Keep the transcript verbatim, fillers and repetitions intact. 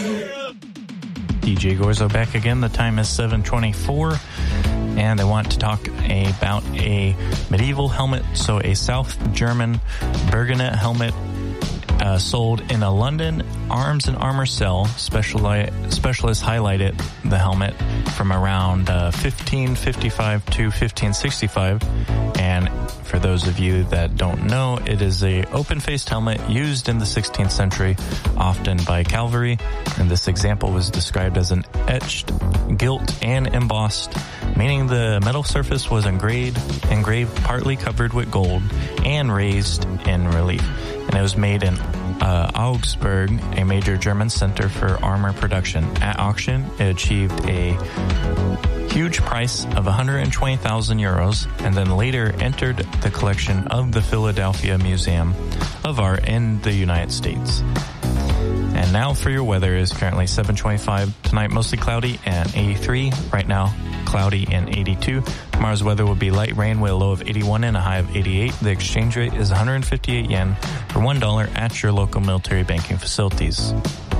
D J Gorzo back again. The time is seven twenty-four, and I want to talk about a medieval helmet. So a South German Bergenet helmet uh, sold in a London Arms and Armor sale. Speciali- specialists highlighted the helmet from around uh, fifteen fifty-five to fifteen sixty-five, and for those of you that don't know, it is a open-faced helmet used in the sixteenth century, often by cavalry, and this example was described as an etched, gilt, and embossed, meaning the metal surface was engraved, engraved partly covered with gold and raised in relief. And it was made in uh, Augsburg, a major German center for armor production. At auction, it achieved a huge price of one hundred twenty thousand euros, and then later entered the collection of the Philadelphia Museum of Art in the United States. And now for your weather. Is currently seven twenty-five. Tonight mostly cloudy and eighty-three. Right now cloudy and eighty-two. Tomorrow's weather will be light rain with a low of eighty-one and a high of eighty-eight. The exchange rate is one hundred fifty-eight yen for one dollar at your local military banking facilities.